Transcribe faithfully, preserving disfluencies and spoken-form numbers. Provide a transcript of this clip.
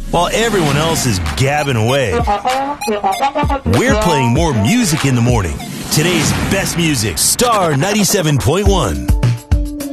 while everyone else is gabbing away. We're playing more music in the morning. Today's best music, Star ninety-seven point one.